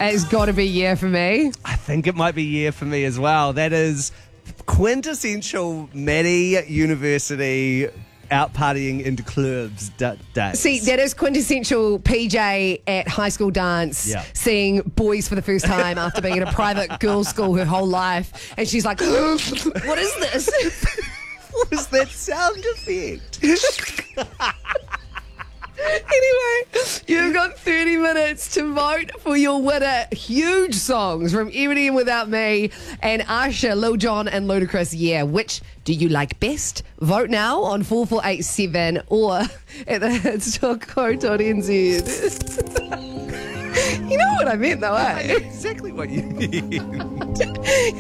It's got to be yeah for me. I think it might be yeah for me as well. That is quintessential Maddie University out partying into clubs days. See, that is quintessential PJ at high school dance, seeing boys for the first time after being in a private girls' school her whole life. And she's like, what is this? What was that sound effect? Anyway, you've got 30 minutes to vote for your winner. Huge songs from Eminem Without Me and Usher, Lil Jon and Ludacris. Yeah, which do you like best? Vote now on 4487 or at the hits.co.nz. You know what I meant though, eh? I know exactly what you mean.